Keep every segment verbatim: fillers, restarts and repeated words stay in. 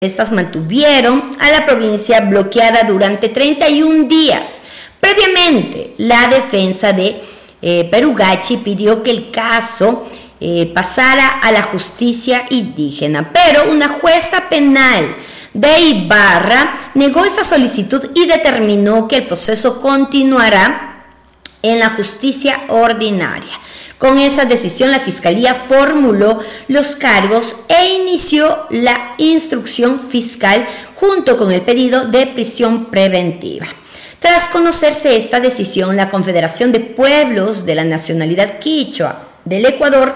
Estas mantuvieron a la provincia bloqueada durante treinta y un días. Previamente, la defensa de eh, Perugachi pidió que el caso eh, pasara a la justicia indígena, pero una jueza penal de Ibarra negó esa solicitud y determinó que el proceso continuará en la justicia ordinaria. Con esa decisión, la Fiscalía formuló los cargos e inició la instrucción fiscal junto con el pedido de prisión preventiva. Tras conocerse esta decisión, la Confederación de Pueblos de la Nacionalidad Quichua del Ecuador,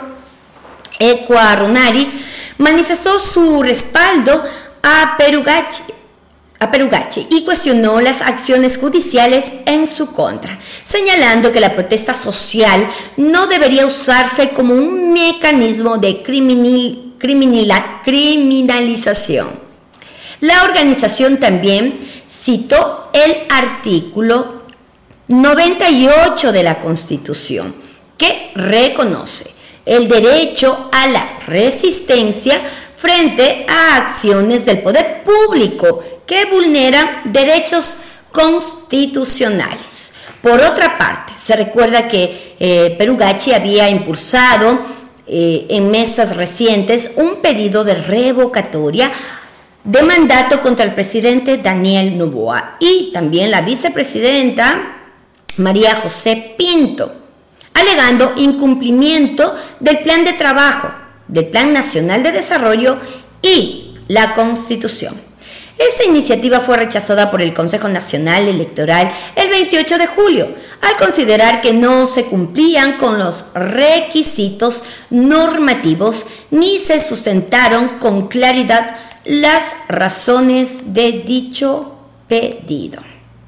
Ecuarunari, manifestó su respaldo a Perugachi, a Perugachi y cuestionó las acciones judiciales en su contra, señalando que la protesta social no debería usarse como un mecanismo de criminal, criminal, criminalización. La organización también citó el artículo noventa y ocho de la Constitución, que reconoce el derecho a la resistencia frente a acciones del poder público que vulneran derechos constitucionales. Por otra parte, se recuerda que eh, Perugachi había impulsado eh, en mesas recientes un pedido de revocatoria de mandato contra el presidente Daniel Noboa y también la vicepresidenta María José Pinto, alegando incumplimiento del plan de trabajo, del Plan Nacional de Desarrollo y la Constitución. Esa iniciativa fue rechazada por el Consejo Nacional Electoral el veintiocho de julio, al considerar que no se cumplían con los requisitos normativos ni se sustentaron con claridad las razones de dicho pedido.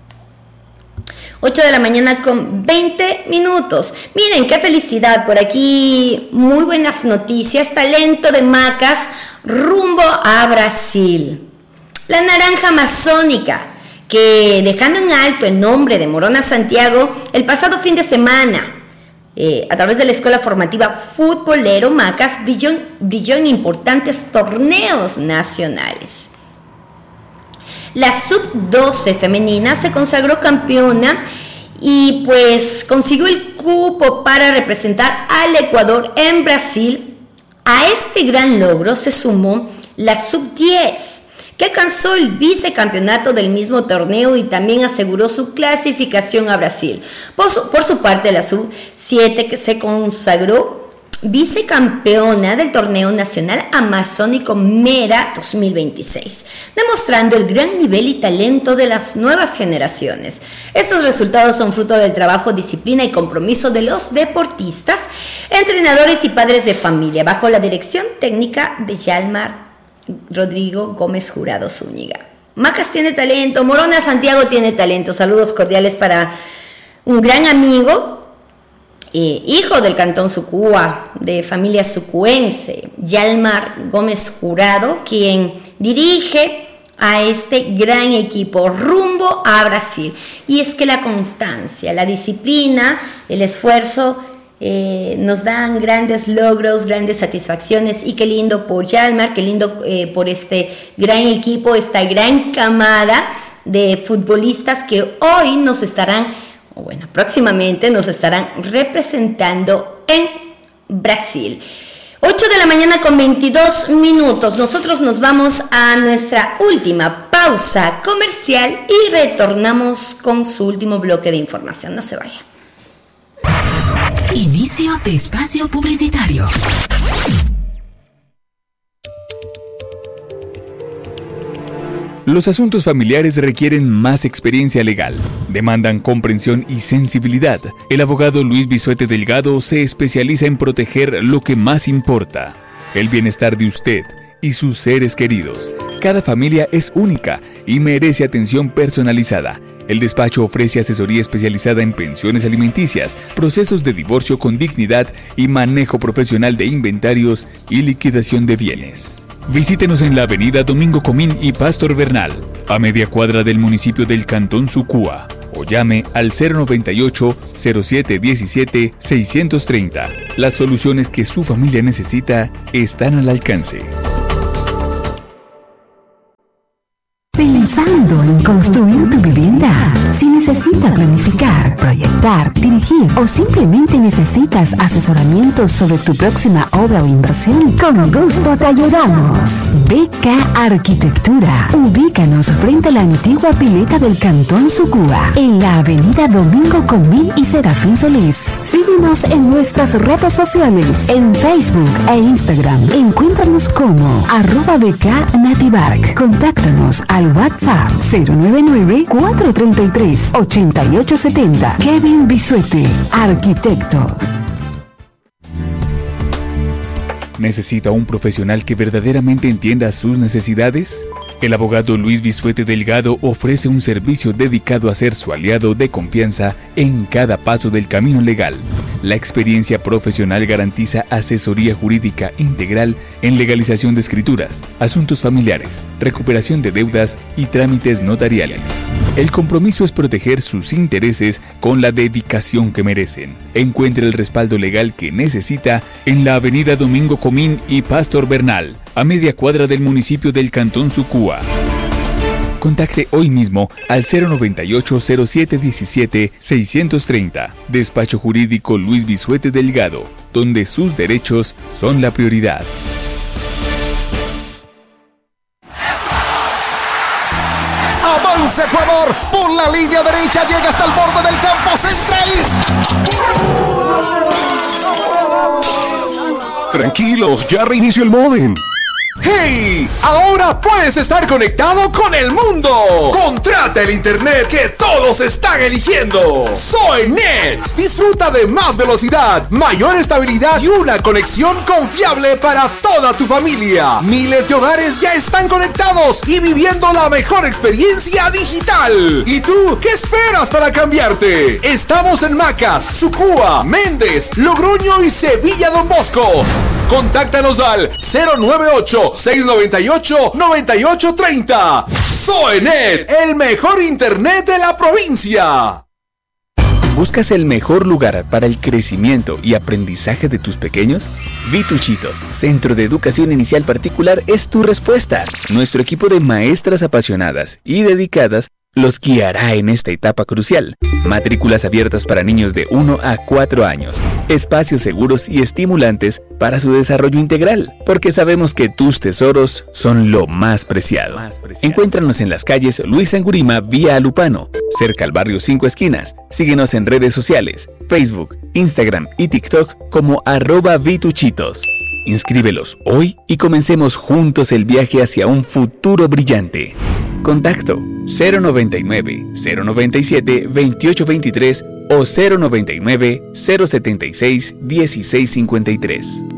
ocho de la mañana con veinte minutos. Miren, qué felicidad por aquí. Muy buenas noticias. Talento de Macas rumbo a Brasil. La naranja amazónica, que dejando en alto el nombre de Morona Santiago, el pasado fin de semana, eh, a través de la Escuela Formativa Futbolero Macas, brilló, brilló en importantes torneos nacionales. La sub doce femenina se consagró campeona y pues consiguió el cupo para representar al Ecuador en Brasil. A este gran logro se sumó la sub diez, que alcanzó el vicecampeonato del mismo torneo y también aseguró su clasificación a Brasil. Por su, por su parte, la sub siete, que se consagró vicecampeona del Torneo Nacional Amazónico Mera dos mil veintiséis, demostrando el gran nivel y talento de las nuevas generaciones. Estos resultados son fruto del trabajo, disciplina y compromiso de los deportistas, entrenadores y padres de familia, bajo la dirección técnica de Yalmar Rodrigo Gómez Jurado Zúñiga. Macas tiene talento, Morona Santiago tiene talento. Saludos cordiales para un gran amigo, Eh, hijo del Cantón Sucúa, de familia sucuense, Yalmar Gómez Jurado, quien dirige a este gran equipo rumbo a Brasil. Y es que la constancia, la disciplina, el esfuerzo eh, nos dan grandes logros, grandes satisfacciones. Y qué lindo por Yalmar, qué lindo eh, por este gran equipo, esta gran camada de futbolistas que hoy nos estarán Bueno, próximamente nos estarán representando en Brasil. ocho de la mañana con veintidós minutos. Nosotros nos vamos a nuestra última pausa comercial y retornamos con su último bloque de información. No se vaya. Inicio de espacio publicitario. Los asuntos familiares requieren más experiencia legal, demandan comprensión y sensibilidad. El abogado Luis Bisuete Delgado se especializa en proteger lo que más importa, el bienestar de usted y sus seres queridos. Cada familia es única y merece atención personalizada. El despacho ofrece asesoría especializada en pensiones alimenticias, procesos de divorcio con dignidad y manejo profesional de inventarios y liquidación de bienes. Visítenos en la avenida Domingo Comín y Pastor Bernal, a media cuadra del municipio del Cantón Sucúa, o llame al cero noventa y ocho, cero siete diecisiete, seiscientos treinta. Las soluciones que su familia necesita están al alcance. pensando en construir tu vivienda? Si necesitas planificar, proyectar, dirigir o simplemente necesitas asesoramiento sobre tu próxima obra o inversión, con gusto te ayudamos. B K Arquitectura. Ubícanos frente a la antigua pileta del Cantón Sucúa, en la avenida Domingo Comín y Serafín Solís. Síguenos en nuestras redes sociales, en Facebook e Instagram. Encuéntranos como arroba B K Nativark. Contáctanos al WhatsApp cero nueve nueve, cuatro tres tres, ocho ocho siete cero. Kevin Bisuete, arquitecto. ¿Necesita un profesional que verdaderamente entienda sus necesidades? El abogado Luis Bisuete Delgado ofrece un servicio dedicado a ser su aliado de confianza en cada paso del camino legal. La experiencia profesional garantiza asesoría jurídica integral en legalización de escrituras, asuntos familiares, recuperación de deudas y trámites notariales. El compromiso es proteger sus intereses con la dedicación que merecen. Encuentre el respaldo legal que necesita en la avenida Domingo Comín y Pastor Bernal, a media cuadra del municipio del Cantón Sucúa. Contacte hoy mismo al cero noventa y ocho, cero siete diecisiete, seiscientos treinta. Despacho Jurídico Luis Bisuete Delgado, donde sus derechos son la prioridad. Avanza Ecuador, por la línea derecha llega hasta el borde del campo central. Tranquilos, ya reinició el módem. ¡Hey! Ahora puedes estar conectado con el mundo. Contrata el internet que todos están eligiendo. Soynet. Disfruta de más velocidad, mayor estabilidad y una conexión confiable para toda tu familia. Miles de hogares ya están conectados y viviendo la mejor experiencia digital. ¿Y tú qué esperas para cambiarte? Estamos en Macas, Sucúa, Méndez, Logroño y Sevilla Don Bosco. Contáctanos al cero nueve ocho, seis nueve ocho, nueve ocho tres cero. Soynet, el mejor internet de la provincia. ¿Buscas el mejor lugar para el crecimiento y aprendizaje de tus pequeños? Vituchitos, Centro de Educación Inicial Particular, es tu respuesta. Nuestro equipo de maestras apasionadas y dedicadas los guiará en esta etapa crucial. Matrículas abiertas para niños de uno a cuatro años. Espacios seguros y estimulantes para su desarrollo integral, porque sabemos que tus tesoros son lo más preciado. Más preciado. Encuéntranos en las calles Luis Angurima vía Alupano, cerca al barrio Cinco Esquinas. Síguenos en redes sociales, Facebook, Instagram y TikTok como arroba Vituchitos. Inscríbelos hoy y comencemos juntos el viaje hacia un futuro brillante. Contacto cero noventa y nueve, cero noventa y siete, veintiocho veintitrés o cero noventa y nueve, cero setenta y seis, dieciséis cincuenta y tres.